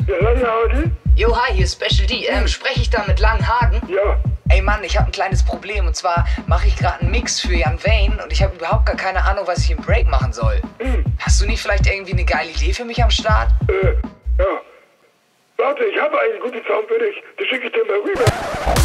Ja, Langenhagen? Jo, hi, hier ist Special D. Spreche ich da mit Langenhagen? Ja. Ey Mann, ich habe ein kleines Problem und zwar mache ich gerade einen Mix für Jan Wayne und ich habe überhaupt gar keine Ahnung, was ich im Break machen soll. Hast du nicht vielleicht irgendwie eine geile Idee für mich am Start? Ja. Warte, ich habe einen guten Sound für dich. Den schicke ich dir mal rüber.